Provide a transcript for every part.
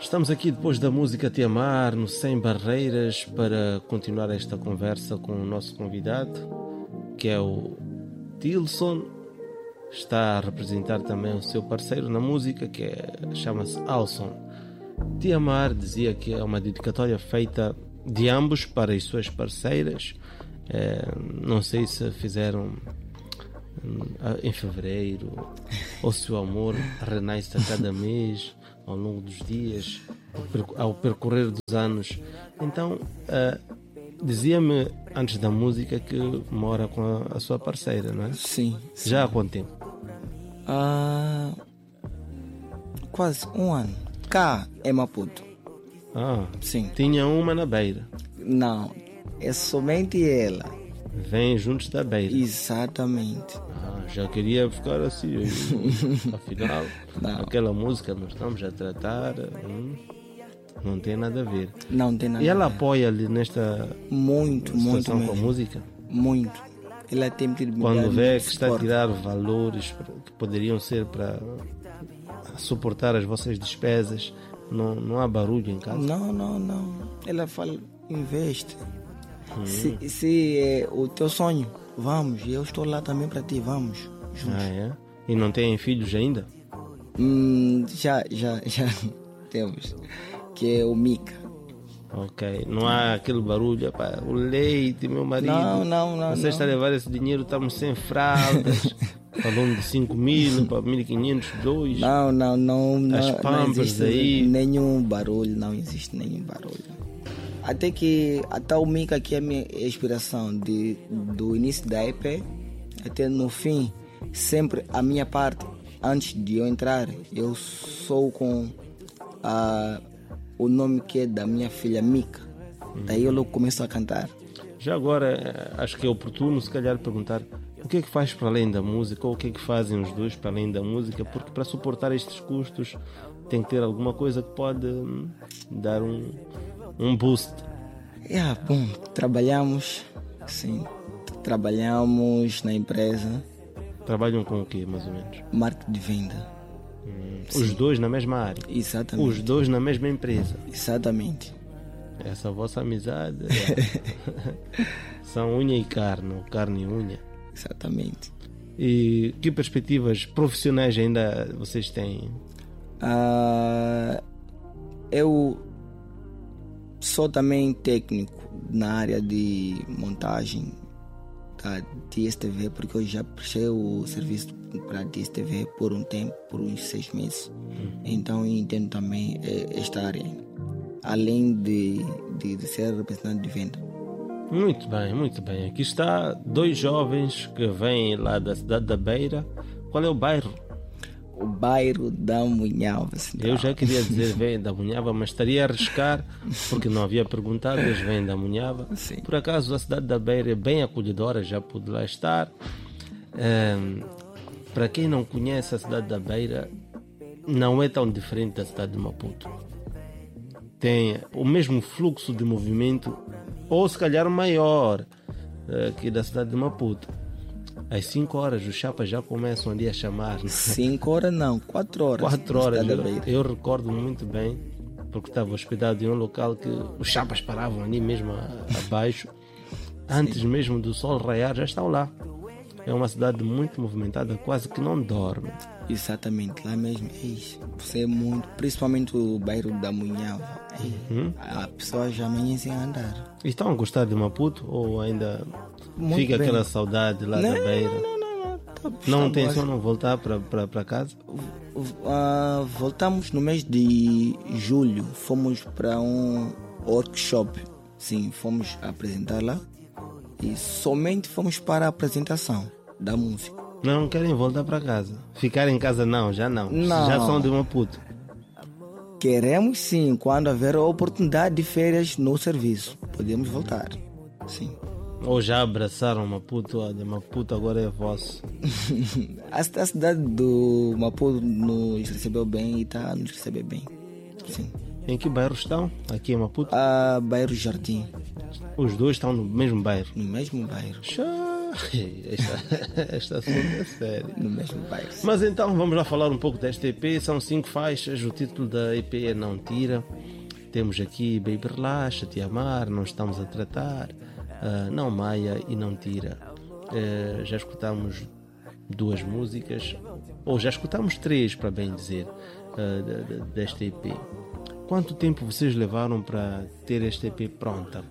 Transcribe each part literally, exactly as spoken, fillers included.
Estamos aqui depois da música Te Amar, no Sem Barreiras, para continuar esta conversa com o nosso convidado, que é o Tilson. Está a representar também o seu parceiro na música, que é, chama-se Alson. Te Amar dizia que é uma dedicatória feita de ambos para as suas parceiras. É, não sei se fizeram em fevereiro ou se o amor renasce a cada mês, ao longo dos dias, ao percorrer dos anos. Então, uh, dizia-me antes da música que mora com a, a sua parceira, não é? Sim, sim. Já há quanto tempo? Ah, quase um ano. Cá é Maputo. Ah, sim. Tinha uma na Beira. Não, é somente ela. Vêm juntos da Beira. Exatamente. Ah, já queria ficar assim. Afinal, não. Aquela música nós estamos a tratar, hum, não tem nada a ver. Não tem nada E ela a ver. apoia-lhe nesta muito, muito com a mesmo. música? Muito. Ela tem tido Quando vê que está a suporte. tirar valores que poderiam ser para suportar as vossas despesas, não, não há barulho em casa? Não, não, não. Ela fala, investe. Hum. Se, se é o teu sonho, vamos. Eu estou lá também para ti, vamos. Juntos. Ah, é? E não têm filhos ainda? Hum, já, já, já temos. Que é o Mica. Ok. Não há aquele barulho, pá, o leite, meu marido. Não, não, não. Você não. está a levar esse dinheiro, estamos sem fraldas. Falando de cinco mil para mil e quinhentos, dois. Não, não, não. As não, Pampers não existe aí. nenhum barulho, não existe nenhum barulho. Até que até o Mica, que é a minha inspiração de, do início da E P até no fim, sempre a minha parte, antes de eu entrar, eu sou com a, o nome que é da minha filha Mica. Uhum. Daí eu logo começo a cantar. Já agora, acho que é oportuno se calhar perguntar o que é que faz para além da música, ou o que é que fazem os dois para além da música, porque para suportar estes custos tem que ter alguma coisa que pode hum, dar um, um boost. Yeah, bom, trabalhamos, sim, trabalhamos na empresa. Trabalham com o quê, mais ou menos? Marketing de venda. Hum, os dois na mesma área? Exatamente. Os dois na mesma empresa? Exatamente. Essa vossa amizade é... são unha e carne, ou carne e unha. Exatamente. E que perspectivas profissionais ainda vocês têm? Uh, eu sou também técnico na área de montagem da D S T V, porque eu já prestei o serviço para a D S T V por um tempo, por uns seis meses. Hum. Então eu entendo também esta área, além de, de, de ser representante de venda. Muito bem, muito bem. Aqui está dois jovens que vêm lá da cidade da Beira. Qual é o bairro? O bairro da Munhava. Eu já queria dizer vêm da Munhava, mas estaria a arriscar, porque não havia perguntado, eles vêm da Munhava. Sim. Por acaso a cidade da Beira é bem acolhedora, já pude lá estar. Um, para quem não conhece a cidade da Beira, não é tão diferente da cidade de Maputo. Tem o mesmo fluxo de movimento, ou se calhar maior, aqui da cidade de Maputo. Às cinco horas os chapas já começam ali a chamar. cinco horas não, quatro horas. quatro horas. Eu, eu recordo muito bem, porque estava hospedado em um local que os chapas paravam ali mesmo abaixo. Antes mesmo do sol raiar, já estão lá. É uma cidade muito movimentada, quase que não dorme. Exatamente, lá mesmo. Você é muito, principalmente o bairro da Munhava. Uhum. A pessoa já amanhece a andar. E estão a gostar de Maputo ou ainda muito fica bem. Aquela saudade lá não, da Beira? Não, não, não. Não, tá, não tem intenção de voltar para casa? Uh, voltamos no mês de julho. Fomos para um workshop. Sim, fomos apresentar lá. E somente fomos para a apresentação da música. Não querem voltar para casa? Ficar em casa não, já não. não. Já são de Maputo. Queremos sim, quando haver oportunidade de férias no serviço. Podemos voltar, sim. Ou já abraçaram Maputo, a de Maputo agora é vosso? a, a cidade do Maputo nos recebeu bem e está a nos receber bem, sim. Em que bairro estão? Aqui em Maputo? Ah, bairro Jardim. Os dois estão no mesmo bairro? No mesmo bairro. Xa, esta, esta assunto é sério. No mesmo bairro. Mas então vamos lá falar um pouco desta E P. São cinco faixas, o título da E P é Não Tira. Temos aqui Baby Relaxa, Te Amar, Não Estamos a Tratar, uh, Não Maia e Não Tira. Uh, já escutamos duas músicas, ou já escutamos três, para bem dizer, uh, desta E P. Quanto tempo vocês levaram para ter esta E P pronta?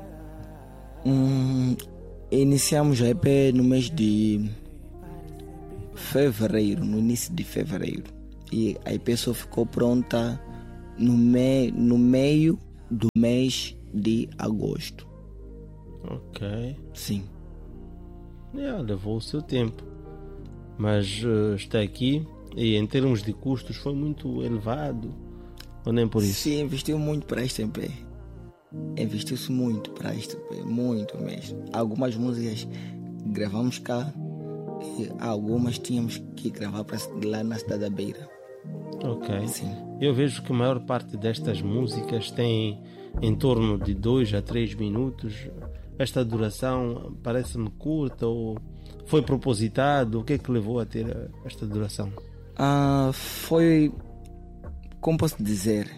Hum, iniciamos a E P no mês de fevereiro, no início de fevereiro. E a E P só ficou pronta no, me, no meio do mês de agosto. Ok. Sim. É, levou o seu tempo. Mas uh, está aqui e em termos de custos foi muito elevado. Ou nem por isso? Sim, investiu muito para este E P. Investiu-se muito para este E P, muito mesmo. Algumas músicas gravamos cá e algumas tínhamos que gravar para lá na Cidade da Beira. Ok. Sim. Eu vejo que a maior parte destas músicas tem em torno de dois a três minutos. Esta duração parece-me curta ou foi propositado? O que é que levou a ter esta duração? Ah, foi, como posso dizer,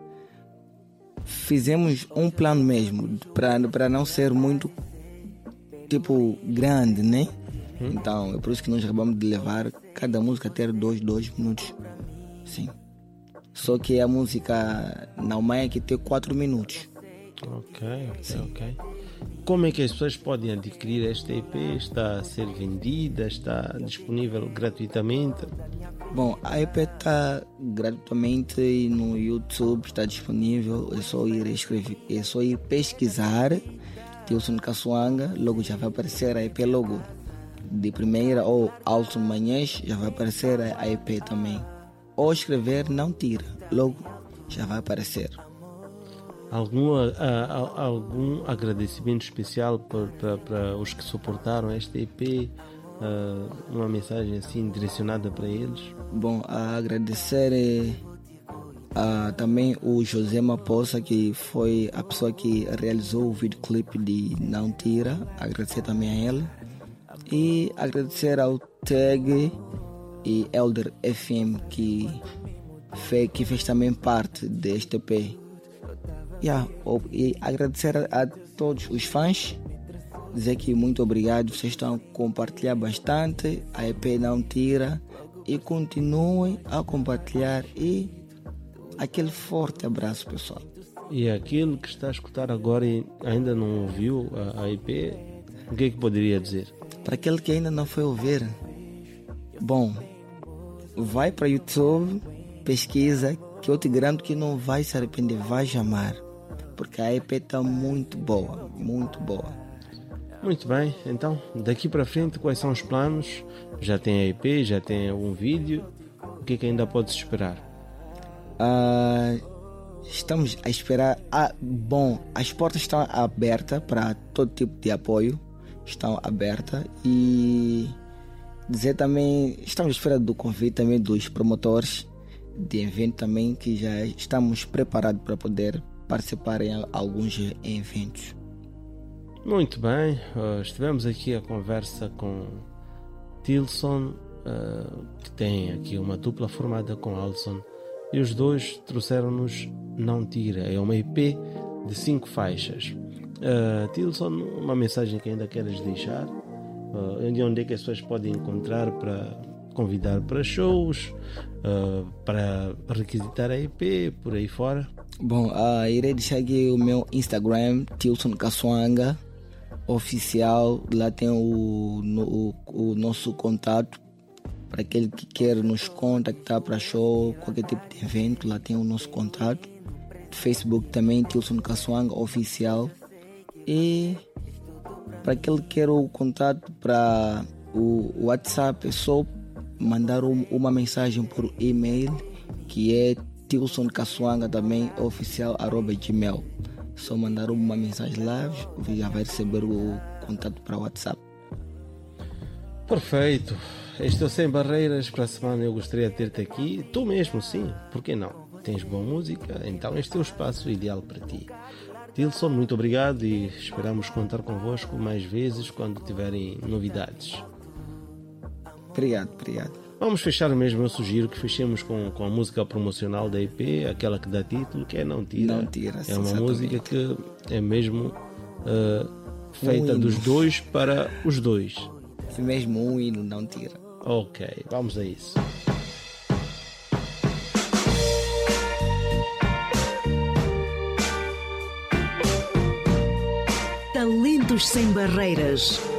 fizemos um plano mesmo para para não ser muito tipo grande, né? Hum. Então é por isso que nós acabamos de levar cada música a ter dois, dois minutos. Sim. Só que a música Não Maia que tem quatro minutos. Ok, ok, ok. Como é que as pessoas podem adquirir esta E P? Está a ser vendida? Está disponível gratuitamente? Bom, a E P está gratuitamente no YouTube, está disponível. É só ir escrever, é só ir pesquisar Tilson Kaswanga, logo já vai aparecer a E P logo de primeira, ou Alton Manhãs, já vai aparecer a E P também. Ou escrever Não Tira, logo já vai aparecer. Algum, a, a, algum agradecimento especial para os que suportaram esta E P? Uh, uma mensagem assim direcionada para eles? Bom, a agradecer é, a, também o José Maposa, que foi a pessoa que realizou o videoclipe de Não Tira. Agradecer também a ele. E agradecer ao Tag e Elder F M que fez, que fez também parte deste E P. Yeah, e agradecer a, a todos os fãs, dizer que muito obrigado, vocês estão a compartilhar bastante, a E P Não Tira, e continuem a compartilhar, e aquele forte abraço, pessoal. E aquilo que está a escutar agora e ainda não ouviu a, a E P, o que é que poderia dizer? Para aquele que ainda não foi ouvir, bom, vai para o YouTube, pesquisa, que eu te garanto que não vai se arrepender, vai chamar, porque a E P está muito boa, muito boa. Muito bem, então daqui para frente quais são os planos? Já tem a E P, já tem um vídeo, o que é que ainda pode-se esperar? Ah, estamos a esperar, ah, bom, as portas estão abertas para todo tipo de apoio, estão abertas, e dizer também, estamos à espera do convite também dos promotores de evento também, que já estamos preparados para poder participar em alguns eventos. Muito bem, uh, estivemos aqui a conversa com Tilson, uh, que tem aqui uma dupla formada com Alson, e os dois trouxeram-nos Não Tira, é uma E P de cinco faixas. Uh, Tilson, uma mensagem que ainda queres deixar? Uh, onde é que as pessoas podem encontrar para convidar para shows, uh, para requisitar a E P, por aí fora? Bom, uh, irei deixar aqui o meu Instagram, Tilson Kaswanga oficial. Lá tem o, no, o, o nosso contato para aquele que quer nos contactar para show, qualquer tipo de evento. Lá tem o nosso contato. Facebook também, Tilson Kaswanga oficial. E para aquele que quer o contato para o WhatsApp, é só mandar um, uma mensagem por e-mail, que é Tilson Kaswanga também oficial arroba gmail. Só mandar uma mensagem lá, já vai receber o contato para o WhatsApp. Perfeito. Este é o Sem Barreiras. Para a semana eu gostaria de ter-te aqui. Tu mesmo, sim, por que não? Tens boa música, então este é o espaço ideal para ti. Tilson, muito obrigado e esperamos contar convosco mais vezes quando tiverem novidades. Obrigado, obrigado. Vamos fechar mesmo, eu sugiro que fechemos com, com a música promocional da E P, aquela que dá título, que é Não Tira. Não Tira, é uma exatamente. música que é mesmo uh, feita Um dos dois para os dois. É mesmo um hino, Não Tira. Ok, vamos a isso. Talentos sem barreiras.